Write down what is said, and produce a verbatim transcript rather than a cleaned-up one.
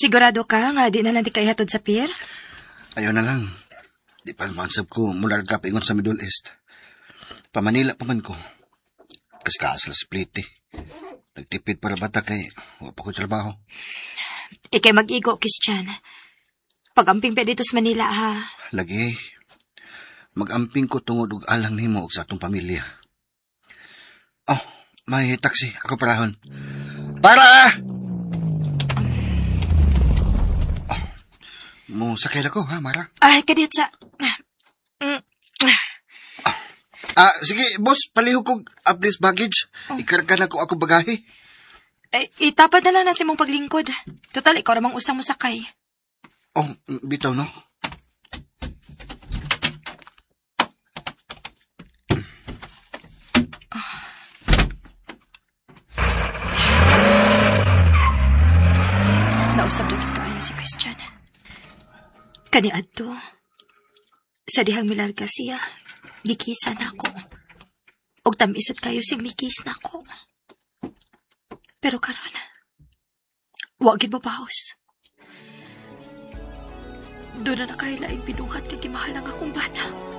Sigurado ka nga di na lang di kay hatod sa pier? Ayaw na lang. Di pa mansab ko mula ka ingon sa Middle East. Pamanila pa man ko. Kas kaasal split eh. Nagtipid para bata kay wala pa ko trabaho. Ikay mag-igo, Christian. Pag-amping pa dito sa Manila, ha? Lagi. Mag-amping ko tungod og alang nimo og sa atong pamilya. Oh, may taxi. Ako parahon. Para! Oh, mo sakay ako, ha, Mara? Ay, kadit sa... Ah, sige, boss, palihog kong updates baggage. Oh. Ikarga na ko ako bagahe. Ay, itapad na lang na si mong paglingkod. Total, ikaw namang usang mo sakay. Oh, bitaw, no? Nausap na kaayo si Christian. Kaniadto. Sa dihang milarga siya, gikisan ako. Og tamisat kayo si mikis na ako. Pero karon, wagin mabahos. Doon na na kayo laing binuhat kay kimahalang akong bana.